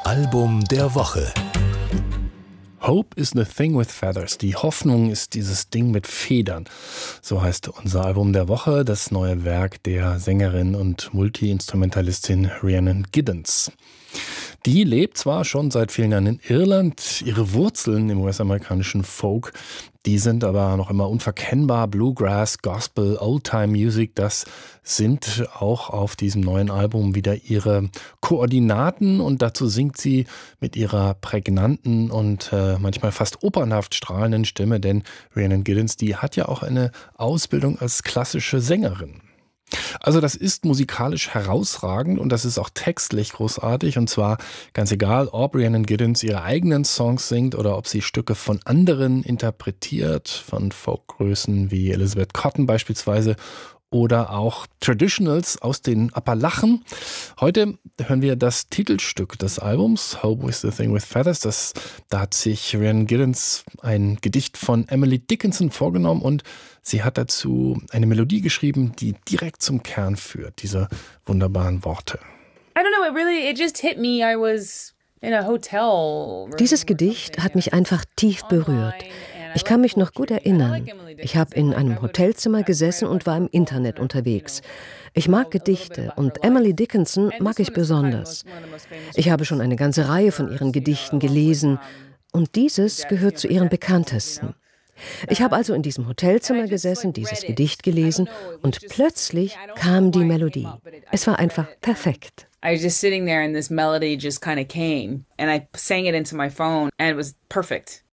Album der Woche. Hope is the thing with feathers. Die Hoffnung ist dieses Ding mit Federn. So heißt unser Album der Woche, das neue Werk der Sängerin und Multi-Instrumentalistin Rhiannon Giddens. Die lebt zwar schon seit vielen Jahren in Irland, ihre Wurzeln im US-amerikanischen Folk, die sind aber noch immer unverkennbar. Bluegrass, Gospel, Oldtime-Music, das sind auch auf diesem neuen Album wieder ihre Koordinaten und dazu singt sie mit ihrer prägnanten und manchmal fast opernhaft strahlenden Stimme, denn Rhiannon Giddens, die hat ja auch eine Ausbildung als klassische Sängerin. Also das ist musikalisch herausragend und das ist auch textlich großartig und zwar ganz egal, ob Rhiannon Giddens ihre eigenen Songs singt oder ob sie Stücke von anderen interpretiert, von Folkgrößen wie Elizabeth Cotten beispielsweise oder auch Traditionals aus den Appalachen. Heute hören wir das Titelstück des Albums, Hope is the Thing with Feathers. Da hat sich Rhiannon Giddens ein Gedicht von Emily Dickinson vorgenommen und sie hat dazu eine Melodie geschrieben, die direkt zum Kern führt, diese wunderbaren Worte. Dieses Gedicht hat mich einfach tief berührt. Ich kann mich noch gut erinnern. Ich habe in einem Hotelzimmer gesessen und war im Internet unterwegs. Ich mag Gedichte und Emily Dickinson mag ich besonders. Ich habe schon eine ganze Reihe von ihren Gedichten gelesen und dieses gehört zu ihren bekanntesten. Ich habe also in diesem Hotelzimmer gesessen, dieses Gedicht gelesen und plötzlich kam die Melodie. Es war einfach perfekt. I was just sitting there and this melody just kind of came and I sang it into my phone and it was perfect.